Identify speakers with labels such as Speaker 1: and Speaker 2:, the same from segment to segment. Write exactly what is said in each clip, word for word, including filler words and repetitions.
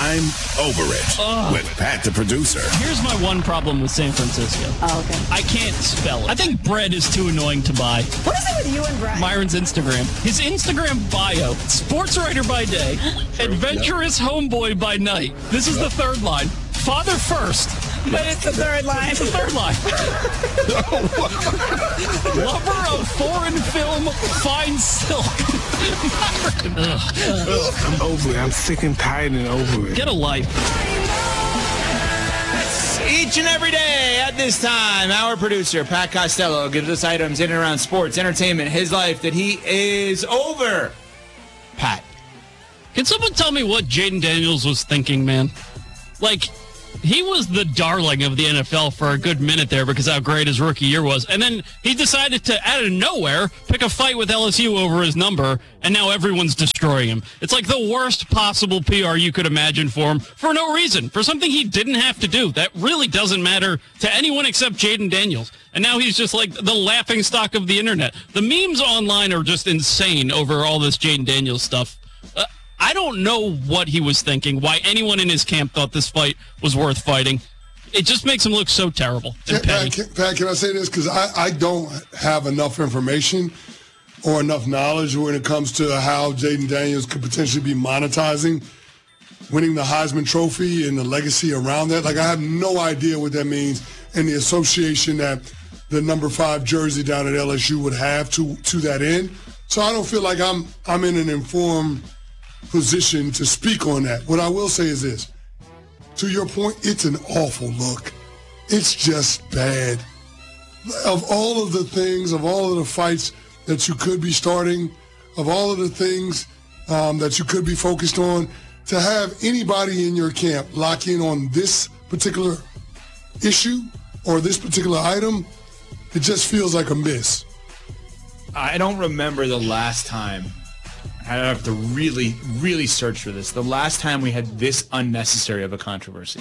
Speaker 1: I'm Over It Ugh. with Pat the producer.
Speaker 2: Here's my one problem with San Francisco.
Speaker 3: Oh, okay.
Speaker 2: I can't spell it. I think bread is too annoying to buy.
Speaker 3: What is it with you and bread?
Speaker 2: Myron's Instagram. His Instagram bio, sports writer by day, adventurous yep. homeboy by night. This is yep. the third line. Father first.
Speaker 3: But it's the third line.
Speaker 2: It's the third line. Lover of foreign film, fine silk.
Speaker 4: I'm over it. I'm sick and tired and over it.
Speaker 2: Get a life.
Speaker 5: Each and every day at this time, our producer, Pat Costello, gives us items in and around sports, entertainment, his life that he is over. Pat.
Speaker 2: Can someone tell me what Jaden Daniels was thinking, man? Like, he was the darling of the N F L for a good minute there because how great his rookie year was. And then he decided to, out of nowhere, pick a fight with L S U over his number, and now everyone's destroying him. It's like the worst possible P R you could imagine for him for no reason, for something he didn't have to do. That really doesn't matter to anyone except Jaden Daniels. And now he's just like the laughing stock of the internet. The memes online are just insane over all this Jaden Daniels stuff. Uh, I don't know what he was thinking, why anyone in his camp thought this fight was worth fighting. It just makes him look so terrible.
Speaker 6: Can, Pat, can, Pat, can I say this? Because I, I don't have enough information or enough knowledge when it comes to how Jaden Daniels could potentially be monetizing winning the Heisman Trophy and the legacy around that. Like, I have no idea what that means and the association that the number five jersey down at L S U would have to, to that end. So I don't feel like I'm I'm in an informed position to speak on that. What I will say is this. To your point, it's an awful look. It's just bad. Of all of the things, of all of the fights that you could be starting, of all of the things um, that you could be focused on, to have anybody in your camp lock in on this particular issue or this particular item, it just feels like a miss.
Speaker 5: I don't remember the last time. I have to really, really search for this. The last time we had this unnecessary of a controversy.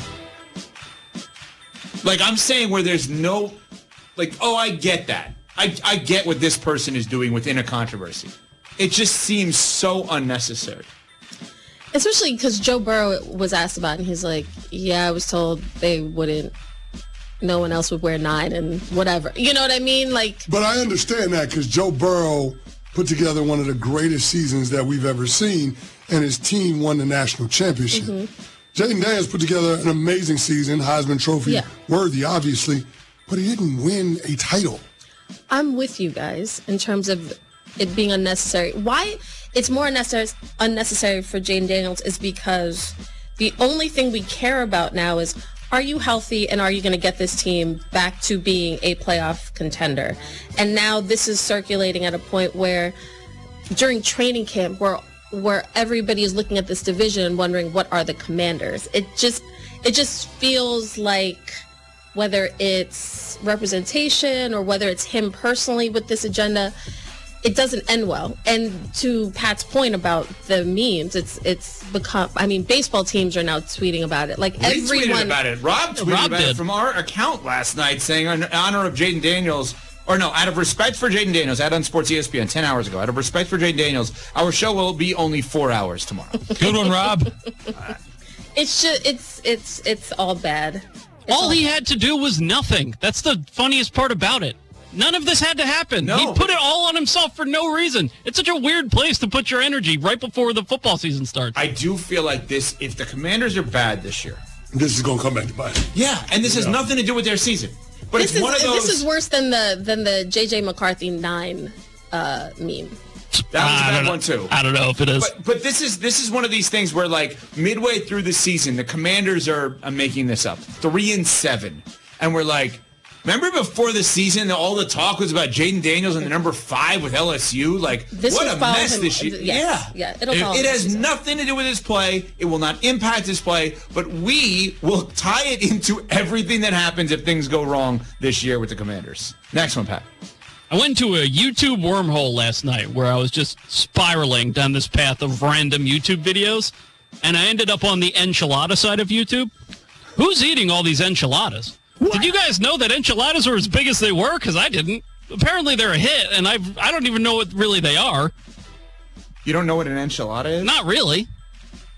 Speaker 5: Like, I'm saying where there's no, like, oh, I get that. I, I get what this person is doing within a controversy. It just seems so unnecessary.
Speaker 3: Especially because Joe Burrow was asked about it, and he's like, yeah, I was told they wouldn't, no one else would wear nine and whatever. You know what I mean? Like,
Speaker 6: but I understand that because Joe Burrow put together one of the greatest seasons that we've ever seen, and his team won the national championship. Mm-hmm. Jaden Daniels put together an amazing season, Heisman Trophy yeah. worthy, obviously, but he didn't win a title.
Speaker 3: I'm with you guys in terms of it being unnecessary. Why it's more unnecessary, unnecessary for Jaden Daniels is because the only thing we care about now is, are you healthy and are you going to get this team back to being a playoff contender? And now this is circulating at a point where during training camp where where everybody is looking at this division and wondering what are the Commanders. It just it just feels like whether it's representation or whether it's him personally with this agenda, it doesn't end well. And to Pat's point about the memes, it's it's become, I mean, baseball teams are now tweeting about it. Like
Speaker 5: we
Speaker 3: everyone
Speaker 5: tweeted about it. Rob tweeted
Speaker 2: Rob
Speaker 5: about
Speaker 2: did.
Speaker 5: it from our account last night saying in honor of Jaden Daniels, or no, out of respect for Jaden Daniels, out on Sports E S P N ten hours ago, out of respect for Jaden Daniels, our show will be only four hours tomorrow.
Speaker 2: Good one, Rob.
Speaker 3: It's just, it's, it's, it's all bad. It's
Speaker 2: all, all he had to do was nothing. That's the funniest part about it. None of this had to happen.
Speaker 5: No.
Speaker 2: He put it all on himself for no reason. It's such a weird place to put your energy right before the football season starts.
Speaker 5: I do feel like this, if the Commanders are bad this year.
Speaker 6: This is going to come back to bite them.
Speaker 5: Yeah, and this yeah. has nothing to do with their season. But
Speaker 3: this
Speaker 5: it's
Speaker 3: is,
Speaker 5: one of those.
Speaker 3: This is worse than the than the J J McCarthy nine uh, meme.
Speaker 5: That was a bad
Speaker 2: know.
Speaker 5: one too.
Speaker 2: I don't know if it is.
Speaker 5: But, but this is this is one of these things where, like, midway through the season, the Commanders are, I'm making this up, three and seven, and we're like, remember before the season, all the talk was about Jaden Daniels and the number five with L S U? Like,
Speaker 3: this
Speaker 5: what a mess
Speaker 3: him,
Speaker 5: this year.
Speaker 3: Yes, yeah. yeah. It'll
Speaker 5: it, it has nothing to do with his play. It will not impact his play, but we will tie it into everything that happens if things go wrong this year with the Commanders. Next one, Pat.
Speaker 2: I went to a YouTube wormhole last night where I was just spiraling down this path of random YouTube videos, and I ended up on the enchilada side of YouTube. Who's eating all these enchiladas? What? Did you guys know that enchiladas were as big as they were? Because I didn't. Apparently they're a hit, and I've, I don't even know what really they are.
Speaker 5: You don't know what an enchilada is?
Speaker 2: Not really.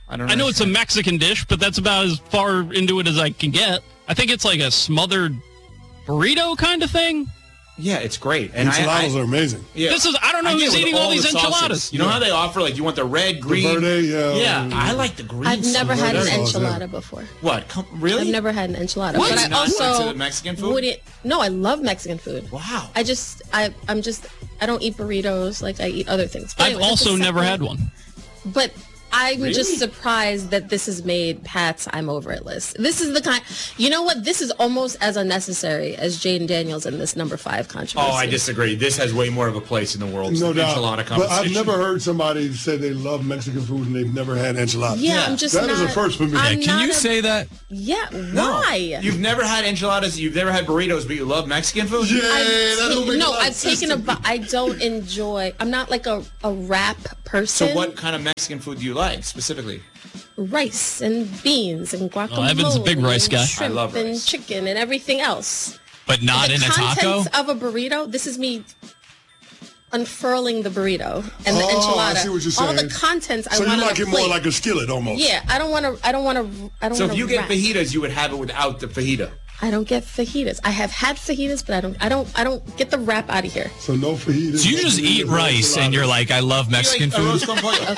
Speaker 5: I don't know.
Speaker 2: I know it's a Mexican dish, but that's about as far into it as I can get. I think it's like a smothered burrito kind of thing.
Speaker 5: Yeah, it's great. And
Speaker 6: Enchiladas
Speaker 5: I, I,
Speaker 6: are amazing.
Speaker 5: Yeah.
Speaker 2: This is, I don't know
Speaker 5: I
Speaker 2: who's
Speaker 5: get with
Speaker 2: eating all
Speaker 5: all
Speaker 2: these
Speaker 5: the sauces.
Speaker 2: enchiladas.
Speaker 5: You know how they offer, like, you want the red, green?
Speaker 6: The verde, yeah.
Speaker 5: Yeah, I like the green
Speaker 3: I've never
Speaker 5: sauce.
Speaker 3: had an
Speaker 6: Verde sauce,
Speaker 3: enchilada
Speaker 6: yeah.
Speaker 3: before.
Speaker 5: What? Come, really?
Speaker 3: I've never had an enchilada.
Speaker 5: What?
Speaker 3: But I
Speaker 5: Not
Speaker 3: also
Speaker 5: into the Mexican food?
Speaker 3: wouldn't. No, I love Mexican food.
Speaker 5: Wow.
Speaker 3: I just, I, I'm just, I don't eat burritos like I eat other things. But
Speaker 2: I've
Speaker 3: anyway, that's a
Speaker 2: also never
Speaker 3: separate-
Speaker 2: had one.
Speaker 3: But I'm
Speaker 5: Really?
Speaker 3: just surprised that this has made Pat's I'm Over It list. This is the kind, you know what? This is almost as unnecessary as Jaden Daniels in this number five controversy.
Speaker 5: Oh, I disagree. This has way more of a place in the world.
Speaker 6: No
Speaker 5: the
Speaker 6: doubt.
Speaker 5: enchilada
Speaker 6: But
Speaker 5: conversation.
Speaker 6: I've never heard somebody say they love Mexican food and they've never had enchiladas.
Speaker 3: Yeah, I'm just
Speaker 6: That
Speaker 3: not.
Speaker 6: is a first for me.
Speaker 3: I'm
Speaker 6: Yeah,
Speaker 7: Can
Speaker 3: not
Speaker 7: you
Speaker 3: a-
Speaker 7: say that?
Speaker 3: Yeah,
Speaker 5: No.
Speaker 3: why?
Speaker 5: You've never had enchiladas. You've never had burritos, but you love Mexican food.
Speaker 6: Yeah,
Speaker 3: I've
Speaker 6: that don't
Speaker 3: ta-
Speaker 6: make
Speaker 3: no,
Speaker 6: a lot of
Speaker 3: I've
Speaker 6: sense
Speaker 3: taken a.
Speaker 6: to
Speaker 3: bu- I don't enjoy. I'm not like a, a wrap person.
Speaker 5: So what kind of Mexican food do you like specifically?
Speaker 3: Rice and beans and guacamole.
Speaker 2: Oh, Evan's a big rice
Speaker 3: and
Speaker 2: guy. I
Speaker 3: Shrimp
Speaker 5: love
Speaker 3: and
Speaker 5: rice.
Speaker 3: chicken and everything else.
Speaker 7: But not
Speaker 3: the
Speaker 7: in a taco?
Speaker 3: contents of a burrito. This is me unfurling the burrito and the
Speaker 6: Oh, I
Speaker 3: enchilada.
Speaker 6: see what you're
Speaker 3: All the
Speaker 6: saying.
Speaker 3: contents.
Speaker 6: So
Speaker 3: I
Speaker 6: you
Speaker 3: want
Speaker 6: like
Speaker 3: on
Speaker 6: it
Speaker 3: a
Speaker 6: more
Speaker 3: plate.
Speaker 6: like a skillet almost.
Speaker 3: Yeah, I don't want to. I don't want to. I don't.
Speaker 5: So
Speaker 3: wanna
Speaker 5: if you get
Speaker 3: wrap.
Speaker 5: fajitas, you would have it without the fajita.
Speaker 3: I don't get fajitas. I have had fajitas, but I don't. I don't. I don't get the wrap out of here.
Speaker 6: So no fajitas.
Speaker 7: So you
Speaker 6: no
Speaker 7: just
Speaker 6: fajitas,
Speaker 7: eat
Speaker 6: no
Speaker 7: rice and you're
Speaker 6: enchiladas.
Speaker 7: like, I love Mexican
Speaker 5: You like
Speaker 7: food.
Speaker 5: arroz con pollo.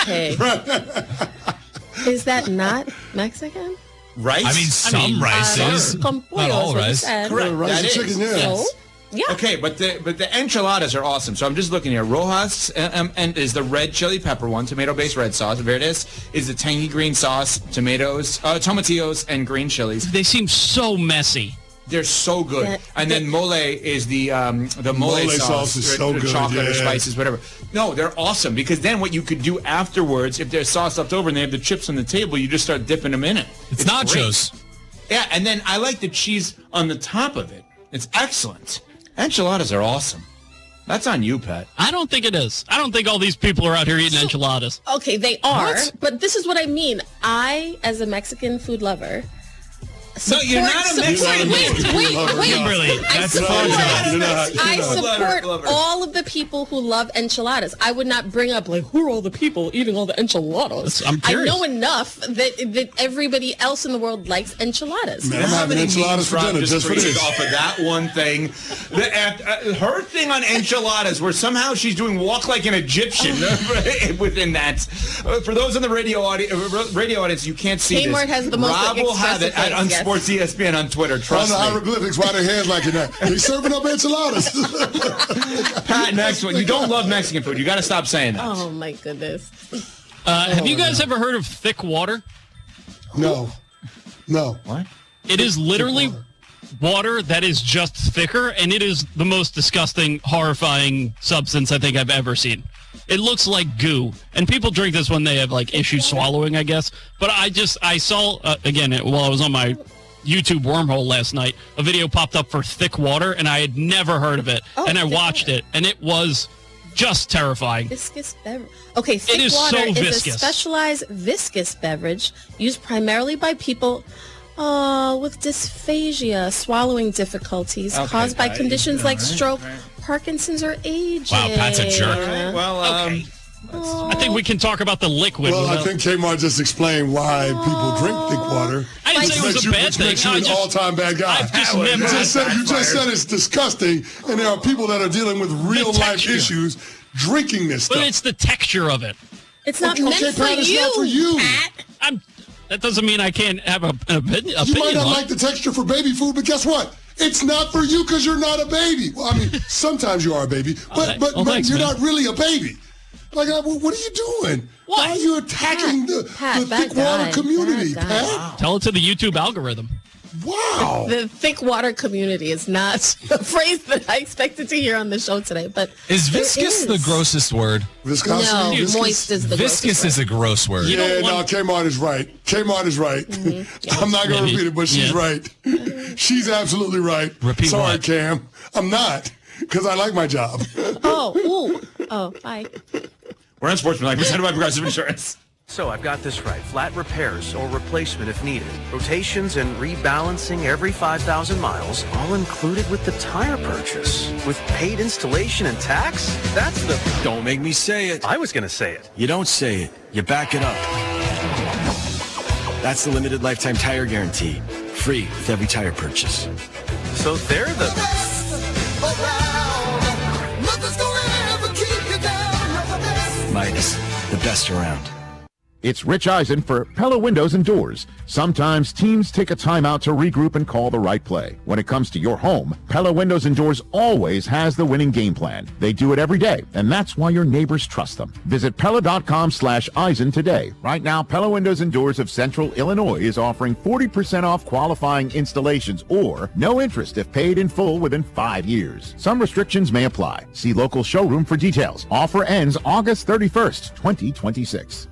Speaker 3: Okay. Is that not Mexican?
Speaker 5: Rice?
Speaker 7: I mean, some
Speaker 2: mean,
Speaker 7: rices.
Speaker 3: Arroz con pollo
Speaker 7: Not all
Speaker 3: is what you
Speaker 7: rice.
Speaker 3: said.
Speaker 5: correct.
Speaker 6: rice
Speaker 5: That
Speaker 6: and
Speaker 5: is.
Speaker 6: chicken, yeah.
Speaker 3: So, yeah.
Speaker 5: Okay, but the but the enchiladas are awesome. So I'm just looking here. Rojas um, and is the red chili pepper one, tomato-based red sauce. Verdes is the tangy green sauce, tomatoes, uh, tomatillos, and green chilies.
Speaker 2: They seem so messy.
Speaker 5: They're so good.
Speaker 3: Yeah,
Speaker 5: and then mole is the um, the mole,
Speaker 6: Mole
Speaker 5: sauce,
Speaker 6: sauce is
Speaker 5: or-
Speaker 6: so
Speaker 5: or
Speaker 6: good,
Speaker 5: chocolate or
Speaker 6: yeah.
Speaker 5: spices, whatever. No, they're awesome because then what you could do afterwards, if there's sauce left over and they have the chips on the table, you just start dipping them in it.
Speaker 7: It's
Speaker 5: great.
Speaker 7: nachos.
Speaker 5: Yeah, and then I like the cheese on the top of it. It's excellent. Enchiladas are awesome. That's on you, Pat.
Speaker 2: I don't think it is. I don't think all these people are out here eating enchiladas.
Speaker 3: Okay, they are,
Speaker 5: What?
Speaker 3: but this is what I mean. I, as a Mexican food lover,
Speaker 5: No, you're not a
Speaker 3: support-
Speaker 5: Mexican
Speaker 3: Wait,
Speaker 6: food
Speaker 3: wait,
Speaker 6: lover.
Speaker 3: wait.
Speaker 7: Kimberly,
Speaker 3: I
Speaker 7: that's
Speaker 3: support,
Speaker 7: fine.
Speaker 6: You're not. You're
Speaker 3: I
Speaker 6: not.
Speaker 3: support
Speaker 5: Lover.
Speaker 3: all of the people who love enchiladas. I would not bring up like who are all the people eating all the enchiladas.
Speaker 2: I'm
Speaker 3: I
Speaker 2: curious.
Speaker 3: know enough that that everybody else in the world likes enchiladas.
Speaker 6: Man, I'm having enchiladas for dinner just for this.
Speaker 5: Off of that one thing. The, uh, her thing on enchiladas, where somehow she's doing walk like an Egyptian within that. Uh, for those in the radio, audi- uh, radio audience, you can't see
Speaker 3: Kmart
Speaker 5: this.
Speaker 3: has the most
Speaker 5: Rob will have it
Speaker 3: expressive
Speaker 5: at
Speaker 3: face, yes.
Speaker 5: Unsports E S P N on Twitter.
Speaker 6: On
Speaker 5: Trust
Speaker 6: the
Speaker 5: me.
Speaker 6: hieroglyphics, why their hands like that? They serving up enchiladas.
Speaker 5: Pat, next one. You don't love Mexican food. You got to stop saying that.
Speaker 3: Oh my goodness.
Speaker 2: Uh, have you guys ever heard of thick water?
Speaker 6: no, no.
Speaker 5: What?
Speaker 2: It is literally
Speaker 6: water.
Speaker 2: water that is just thicker, and it is the most disgusting, horrifying substance I think I've ever seen. It looks like goo, and people drink this when they have like issues swallowing, I guess. But I just I saw uh, again while I was on my YouTube wormhole last night, a video popped up for thick water, and I had never heard of it,
Speaker 3: Oh,
Speaker 2: and I
Speaker 3: thick
Speaker 2: watched
Speaker 3: water.
Speaker 2: it, and it was just terrifying.
Speaker 3: Viscous beverage. Okay, thick
Speaker 2: is
Speaker 3: water
Speaker 2: so
Speaker 3: is
Speaker 2: viscous.
Speaker 3: a specialized viscous beverage used primarily by people uh, with dysphagia, swallowing difficulties
Speaker 5: Okay,
Speaker 3: caused by
Speaker 5: guys.
Speaker 3: conditions
Speaker 5: All
Speaker 3: like
Speaker 5: right,
Speaker 3: stroke,
Speaker 5: all right.
Speaker 3: Parkinson's, or aging.
Speaker 7: Wow, Pat's a jerk.
Speaker 5: All right, well, um,
Speaker 2: I think we can talk about the liquid.
Speaker 6: Well, I
Speaker 2: without-
Speaker 6: think Kmart just explained why people drink thick water.
Speaker 2: I didn't
Speaker 6: Which
Speaker 2: say it was
Speaker 6: makes
Speaker 2: a
Speaker 6: you-
Speaker 2: bad
Speaker 6: which
Speaker 2: thing.
Speaker 6: makes you
Speaker 2: I
Speaker 6: an
Speaker 2: just-
Speaker 6: all-time bad guy.
Speaker 2: I've just
Speaker 6: you
Speaker 2: never-
Speaker 6: just said you just
Speaker 5: backfired.
Speaker 6: said it's disgusting, and there are people that are dealing with real life
Speaker 2: texture.
Speaker 6: issues drinking this
Speaker 2: but
Speaker 6: stuff.
Speaker 2: it's the texture of it.
Speaker 3: It's not
Speaker 6: Okay,
Speaker 3: meant
Speaker 6: okay,
Speaker 3: for,
Speaker 6: Pat, it's
Speaker 3: you,
Speaker 6: not for you.
Speaker 3: Pat.
Speaker 2: I'm. That doesn't mean I can't have a, an opinion.
Speaker 6: You might
Speaker 2: opinion
Speaker 6: not
Speaker 2: on
Speaker 6: like
Speaker 2: it.
Speaker 6: the texture for baby food, but guess what? It's not for you because you're not a baby. Well, I mean, sometimes you are a baby, but
Speaker 2: thank-
Speaker 6: but,
Speaker 2: oh,
Speaker 6: but
Speaker 2: thanks,
Speaker 6: you're
Speaker 2: man.
Speaker 6: not really a baby. Like, uh, what are you doing?
Speaker 2: What?
Speaker 6: Why are you attacking
Speaker 3: Pat,
Speaker 6: the,
Speaker 3: Pat,
Speaker 6: the
Speaker 3: bad
Speaker 6: thick water
Speaker 3: guy,
Speaker 6: community,
Speaker 3: bad guy.
Speaker 6: Pat?
Speaker 2: Tell it to the YouTube algorithm.
Speaker 6: Wow.
Speaker 3: The thick water community is not a phrase that I expected to hear on the show today, but
Speaker 7: Is
Speaker 3: there
Speaker 7: viscous the
Speaker 3: is.
Speaker 7: grossest word?
Speaker 6: Viscosity?
Speaker 3: No,
Speaker 6: viscous?
Speaker 3: moist is the
Speaker 7: Viscous
Speaker 3: grossest
Speaker 7: is a gross word.
Speaker 2: You
Speaker 6: Yeah,
Speaker 2: don't
Speaker 6: no,
Speaker 2: want-
Speaker 6: Kmart is right. Kmart is right.
Speaker 3: Mm-hmm.
Speaker 6: I'm not going to
Speaker 2: Maybe.
Speaker 6: repeat it, but she's
Speaker 2: Yeah.
Speaker 6: right. She's absolutely right.
Speaker 7: Repeat
Speaker 6: Sorry,
Speaker 7: what?
Speaker 6: Cam. I'm not, because I like my job.
Speaker 3: word. Oh, ooh. Oh, bye.
Speaker 5: we're on Sportsman, like presented by Progressive Insurance.
Speaker 8: So I've got this right. Flat repairs or replacement if needed. Rotations and rebalancing every five thousand miles, all included with the tire purchase. With paid installation and tax? That's the...
Speaker 9: Don't make me say it.
Speaker 8: I was going to say it.
Speaker 9: You don't say it. You back it up. That's the limited lifetime tire guarantee. Free with every tire purchase.
Speaker 8: So they're the...
Speaker 9: Midas, the best around.
Speaker 10: It's Rich Eisen for Pella Windows and Doors. Sometimes teams take a timeout to regroup and call the right play. When it comes to your home, Pella Windows and Doors always has the winning game plan. They do it every day, and that's why your neighbors trust them. Visit Pella.com slash Eisen today. Right now, Pella Windows and Doors of Central Illinois is offering forty percent off qualifying installations or no interest if paid in full within five years. Some restrictions may apply. See local showroom for details. Offer ends August thirty-first, twenty twenty-six.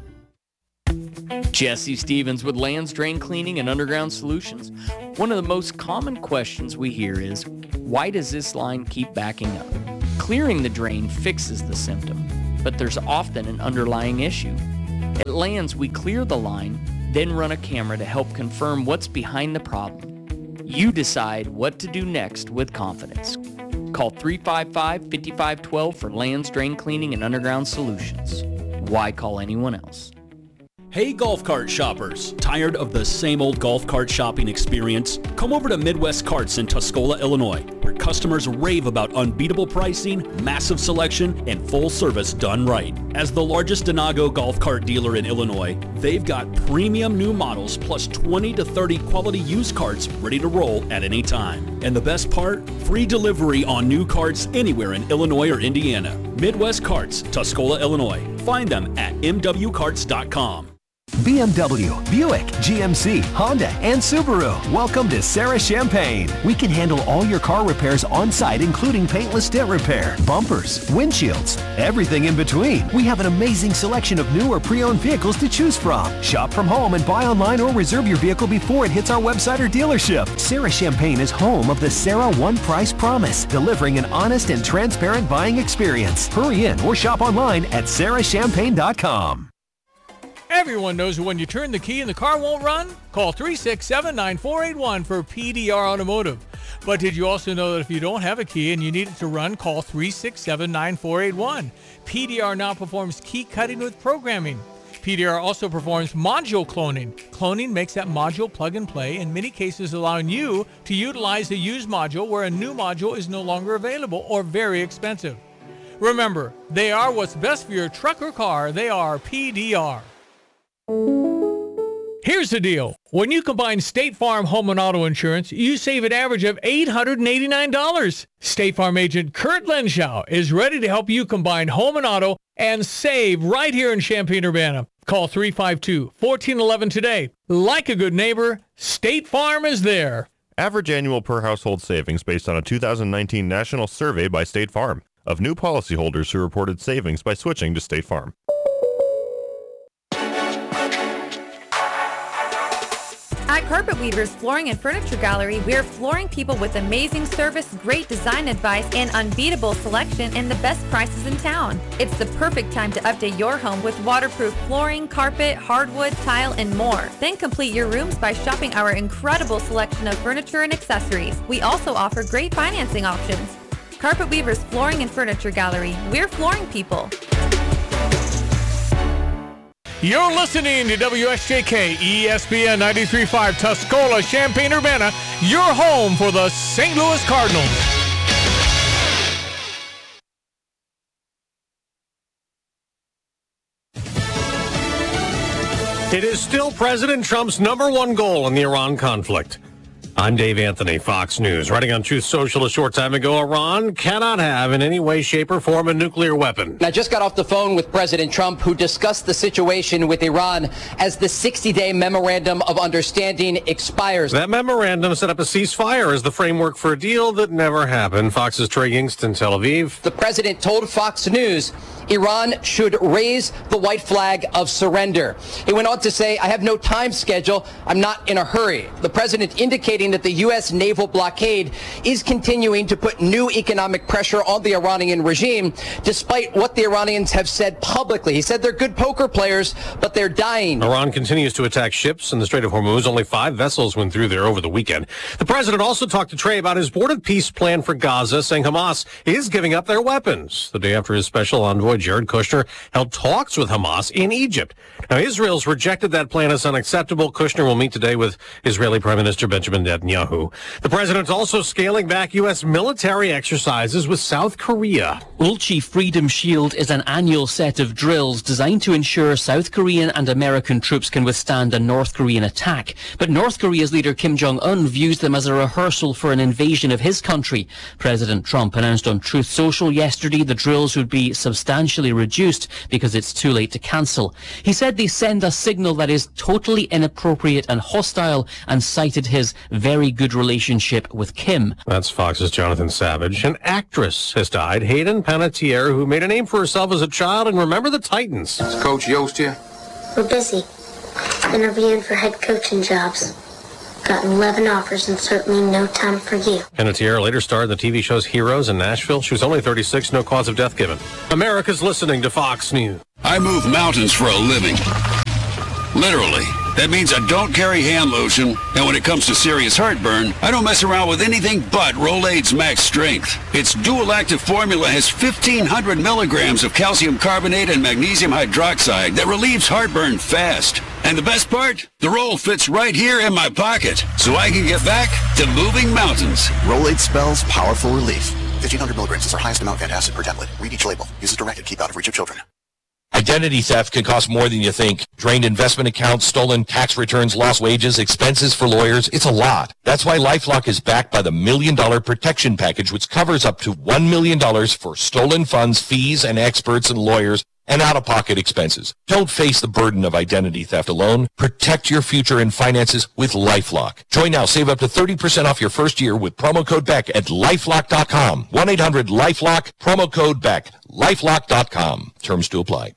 Speaker 11: Jesse Stevens with Lands Drain Cleaning and Underground Solutions. One of the most common questions we hear is, why does this line keep backing up? Clearing the drain fixes the symptom, but there's often an underlying issue. At Lands, we clear the line, then run a camera to help confirm what's behind the problem. You decide what to do next with confidence. Call three five five, five five one two for Lands Drain Cleaning and Underground Solutions. Why call anyone else?
Speaker 12: Hey golf cart shoppers, tired of the same old golf cart shopping experience? Come over to Midwest Carts in Tuscola, Illinois, where customers rave about unbeatable pricing, massive selection, and full service done right. As the largest Denago golf cart dealer in Illinois, they've got premium new models plus twenty to thirty quality used carts ready to roll at any time. And the best part? Free delivery on new carts anywhere in Illinois or Indiana. Midwest Carts, Tuscola, Illinois. Find them at m w carts dot com.
Speaker 13: B M W, Buick, G M C, Honda, and Subaru. Welcome to Sarah Champagne. We can handle all your car repairs on site, including paintless dent repair, bumpers, windshields, everything in between. We have an amazing selection of new or pre-owned vehicles to choose from. Shop from home and buy online or reserve your vehicle before it hits our website or dealership. Sarah Champagne is home of the Sarah One Price Promise, delivering an honest and transparent buying experience. Hurry in or shop online at sarah champagne dot com.
Speaker 14: Everyone knows that when you turn the key and the car won't run, call three six seven, nine four eight one for P D R Automotive. But did you also know that if you don't have a key and you need it to run, call three six seven, nine four eight one. P D R now performs key cutting with programming. P D R also performs module cloning. Cloning makes that module plug and play, in many cases allowing you to utilize a used module where a new module is no longer available or very expensive. Remember, they are what's best for your truck or car. They are P D R. Here's the deal. When you combine State Farm home and auto insurance, you save an average of eight hundred eighty-nine dollars. State Farm agent Kurt Lenschow is ready to help you combine home and auto and save right here in Champaign-Urbana. Call three five two, one four one one today. Like a good neighbor, State Farm is there.
Speaker 15: Average annual per household savings based on a two thousand nineteen national survey by State Farm of new policyholders who reported savings by switching to State Farm.
Speaker 16: At Carpet Weavers Flooring and Furniture Gallery, we're flooring people with amazing service, great design advice, and unbeatable selection and the best prices in town. It's the perfect time to update your home with waterproof flooring, carpet, hardwood, tile, and more. Then complete your rooms by shopping our incredible selection of furniture and accessories. We also offer great financing options. Carpet Weavers Flooring and Furniture Gallery. We're flooring people.
Speaker 14: You're listening to W S J K E S P N ninety-three point five Tuscola, Champaign-Urbana, your home for the Saint Louis Cardinals.
Speaker 17: It is still President Trump's number one goal in the Iran conflict. I'm Dave Anthony, Fox News. Writing on Truth Social a short time ago, Iran cannot have in any way, shape, or form a nuclear weapon.
Speaker 18: I just got off the phone with President Trump, who discussed the situation with Iran as the sixty-day memorandum of understanding expires.
Speaker 17: That memorandum set up a ceasefire as the framework for a deal that never happened. Fox's Trey Yingst in Tel Aviv.
Speaker 18: The president told Fox News Iran should raise the white flag of surrender. He went on to say, I have no time schedule. I'm not in a hurry. The president indicating that the U S naval blockade is continuing to put new economic pressure on the Iranian regime, despite what the Iranians have said publicly. He said they're good poker players, but they're dying.
Speaker 17: Iran continues to attack ships in the Strait of Hormuz. Only five vessels went through there over the weekend. The president also talked to Trey about his board of peace plan for Gaza, saying Hamas is giving up their weapons. The day after his special envoy Jared Kushner held talks with Hamas in Egypt. Now, Israel's rejected that plan as unacceptable. Kushner will meet today with Israeli Prime Minister Benjamin Netanyahu. The president's also scaling back U S military exercises with South Korea.
Speaker 19: Ulchi Freedom Shield is an annual set of drills designed to ensure South Korean and American troops can withstand a North Korean attack. But North Korea's leader Kim Jong-un views them as a rehearsal for an invasion of his country. President Trump announced on Truth Social yesterday the drills would be substantially reduced because it's too late to cancel. He said they send a signal that is totally inappropriate and hostile, and cited his very good relationship with Kim.
Speaker 17: That's Fox's Jonathan Savage. An actress has died, Hayden Panettiere, who made a name for herself as a child and Remember the Titans.
Speaker 20: Is Coach Yost here?
Speaker 21: We're busy. Interviewing for head coaching jobs. Got eleven offers and certainly no time for you.
Speaker 17: Panettiere later starred in the T V shows Heroes and Nashville. She was only thirty-six, no cause of death given. America's listening to Fox News.
Speaker 22: I move mountains for a living. Literally. That means I don't carry hand lotion, and when it comes to serious heartburn, I don't mess around with anything but Rolaids Max Strength. Its dual-active formula has fifteen hundred milligrams of calcium carbonate and magnesium hydroxide that relieves heartburn fast. And the best part? The roll fits right here in my pocket, so I can get back to moving mountains.
Speaker 23: Rolaids spells powerful relief. fifteen hundred milligrams is our highest amount of antacid per tablet. Read each label. Use as directed. Keep out of reach of children.
Speaker 24: Identity theft can cost more than you think. Drained investment accounts, stolen tax returns, lost wages, expenses for lawyers. It's a lot. That's why LifeLock is backed by the Million Dollar Protection Package, which covers up to one million dollars for stolen funds, fees, and experts and lawyers, and out-of-pocket expenses. Don't face the burden of identity theft alone. Protect your future and finances with LifeLock. Join now. Save up to thirty percent off your first year with promo code BECK at lifelock dot com. one eight hundred lifelock, promo code BECK. lifelock dot com. Terms to apply.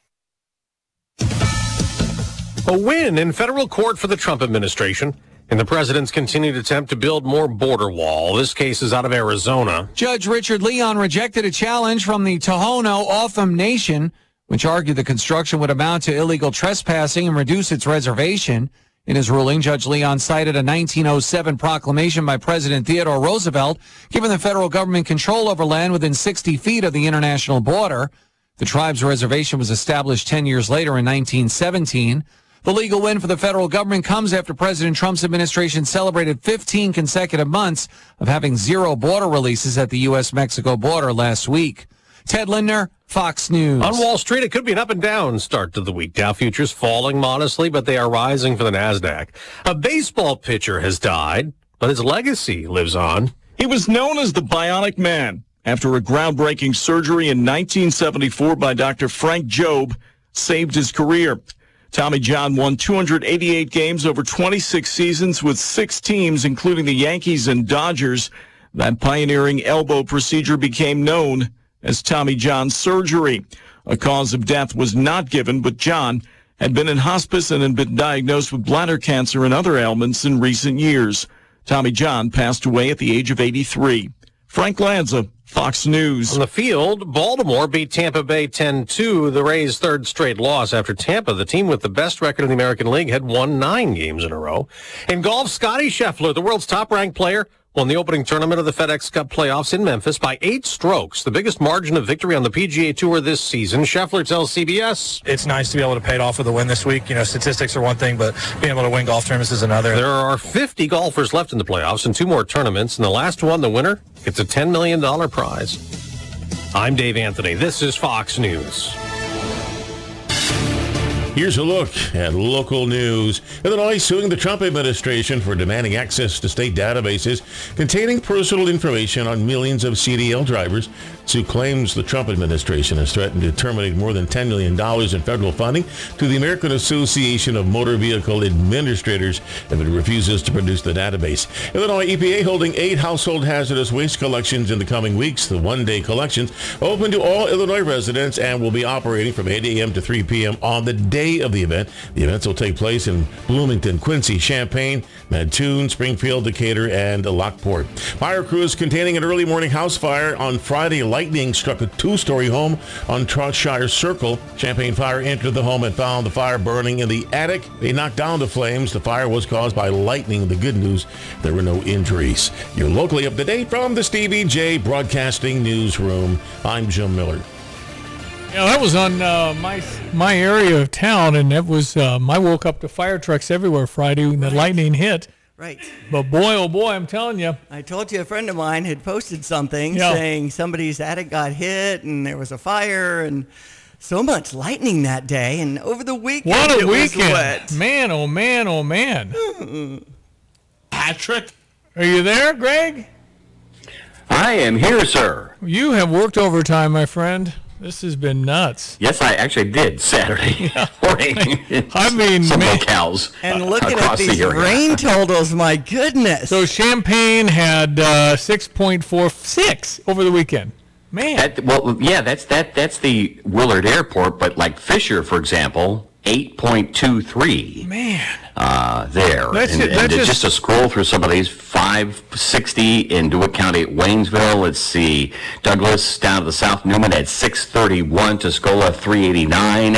Speaker 17: A win in federal court for the Trump administration in the president's continued attempt to build more border wall. This case is out of Arizona.
Speaker 25: Judge Richard Leon rejected a challenge from the Tohono O'odham Nation, which argued the construction would amount to illegal trespassing and reduce its reservation. In his ruling, Judge Leon cited a nineteen oh seven proclamation by President Theodore Roosevelt giving the federal government control over land within sixty feet of the international border. The tribe's reservation was established ten years later in nineteen seventeen. The legal win for the federal government comes after President Trump's administration celebrated fifteen consecutive months of having zero border releases at the U S Mexico border last week. Ted Lindner, Fox News.
Speaker 17: On Wall Street, it could be an up and down start to the week. Dow futures falling modestly, but they are rising for the NASDAQ. A baseball pitcher has died, but his legacy lives on.
Speaker 26: He was known as the Bionic Man after a groundbreaking surgery in nineteen seventy-four by Doctor Frank Jobe saved his career. Tommy John won two hundred eighty-eight games over twenty-six seasons with six teams, including the Yankees and Dodgers. That pioneering elbow procedure became known as Tommy John surgery. A cause of death was not given, but John had been in hospice and had been diagnosed with bladder cancer and other ailments in recent years. Tommy John passed away at the age of eighty-three. Frank Lanza, Fox News.
Speaker 17: On the field, Baltimore beat Tampa Bay ten two, the Rays' third straight loss after Tampa, the team with the best record in the American League, had won nine games in a row. In golf, Scottie Scheffler, the world's top-ranked player, won the opening tournament of the FedEx Cup playoffs in Memphis by eight strokes, the biggest margin of victory on the P G A Tour this season. Scheffler tells C B S.
Speaker 27: It's nice to be able to pay it off with a win this week. You know, statistics are one thing, but being able to win golf tournaments is another.
Speaker 17: There are fifty golfers left in the playoffs and two more tournaments, and the last one, the winner, gets a ten million dollars prize. I'm Dave Anthony. This is Fox News.
Speaker 28: Here's a look at local news. Illinois suing the Trump administration for demanding access to state databases containing personal information on millions of C D L drivers. Sue claims the Trump administration has threatened to terminate more than ten million dollars in federal funding to the American Association of Motor Vehicle Administrators if it refuses to produce the database. Illinois E P A holding eight household hazardous waste collections in the coming weeks. The one-day collections open to all Illinois residents and will be operating from eight a.m. to three p.m. on the day of the event. The events will take place in Bloomington, Quincy, Champaign, Mattoon, Springfield, Decatur, and Lockport. Fire crews containing an early morning house fire on Friday. Lightning struck a two-story home on Troutshire Circle. Champaign Fire entered the home and found the fire burning in the attic. They knocked down the flames. The fire was caused by lightning. The good news, there were no injuries. You're locally up to date from the Stevie J Broadcasting Newsroom. I'm Jim Miller.
Speaker 14: Yeah, that was on uh, my my area of town, and that was um, I woke up to fire trucks everywhere Friday when the
Speaker 1: Right.
Speaker 14: lightning hit.
Speaker 1: Right.
Speaker 14: But boy, oh boy, I'm telling you.
Speaker 1: I told you a friend of mine had posted something
Speaker 14: Yeah.
Speaker 1: saying somebody's attic got hit and there was a fire and so much lightning that day. And over the weekend,
Speaker 14: What a
Speaker 1: it was
Speaker 14: weekend.
Speaker 1: wet.
Speaker 14: Man, oh man, oh man.
Speaker 2: Patrick?
Speaker 14: Are you there, Greg?
Speaker 3: I am here, sir.
Speaker 14: You have worked overtime, my friend. This has been nuts.
Speaker 3: Yes, I actually did Saturday morning.
Speaker 14: I mean,
Speaker 3: some
Speaker 14: man.
Speaker 3: locales
Speaker 1: And looking at
Speaker 3: across the
Speaker 1: these
Speaker 3: area.
Speaker 1: rain totals, my goodness.
Speaker 14: So Champaign had uh, six point four six over the weekend. Man.
Speaker 3: That, well, yeah, that's that. That's the Willard Airport, but like Fisher, for example, eight point two three.
Speaker 14: Man.
Speaker 3: Uh, there.
Speaker 14: That's
Speaker 3: and
Speaker 14: it-
Speaker 3: and
Speaker 14: that's
Speaker 3: just,
Speaker 14: just-
Speaker 3: to scroll through some of these, five sixty in DeWitt County at Waynesville. Let's see. Douglas down to the South Newman at six thirty-one. Tuscola three eighty-nine.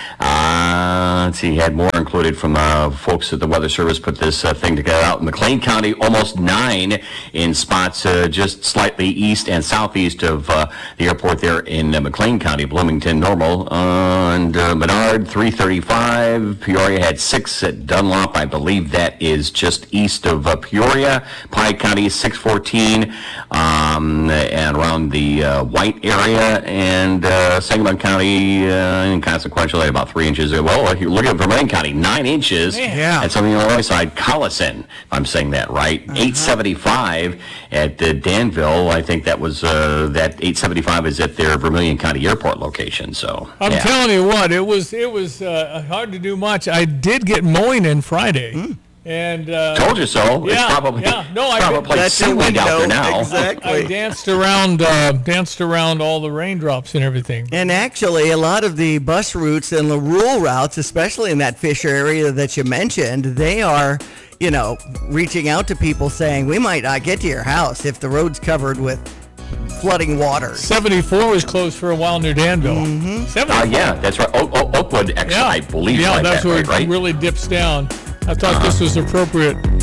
Speaker 3: Uh, let's see. Had more included from uh, folks at the Weather Service put this uh, thing together out in McLean County. Almost nine in spots uh, just slightly east and southeast of uh, the airport there in uh, McLean County. Bloomington normal. Uh, and uh, Menard three thirty-five. Peoria had six at Dunlop. I believe that is just east of uh, Peoria. Pike County six fourteen. Um, and around the uh, White area. And uh, Sangamon County uh, inconsequentially about three inches. Well, if you look at Vermilion County, nine inches.
Speaker 1: Yeah.
Speaker 3: At Southern Illinois side, Collison, if I'm saying that right.
Speaker 1: Uh-huh.
Speaker 3: eight seventy-five at uh, Danville. I think that was, uh, that eight seventy-five is at their Vermilion County Airport location. So,
Speaker 14: I'm
Speaker 3: yeah.
Speaker 14: telling you what, it was it was uh, hard to do much. I did get mowing in Friday. And uh,
Speaker 3: Told you so.
Speaker 14: Yeah,
Speaker 3: It's probably,
Speaker 14: yeah. No, I
Speaker 3: probably
Speaker 14: did-
Speaker 3: seaweed out there now.
Speaker 14: I danced around, uh, danced around all the raindrops and everything.
Speaker 1: And actually, a lot of the bus routes and the rural routes, especially in that Fisher area that you mentioned, they are, you know, reaching out to people saying, we might not get to your house if the road's covered with flooding water.
Speaker 14: seventy-four was closed for a while near Danville.
Speaker 1: Mm-hmm.
Speaker 3: Uh, yeah, that's right. O- o- Oakwood, actually,
Speaker 14: Yeah.
Speaker 3: I believe,
Speaker 14: Yeah,
Speaker 3: like
Speaker 14: that's
Speaker 3: that,
Speaker 14: where
Speaker 3: right, right?
Speaker 14: it really dips down. I thought this was appropriate.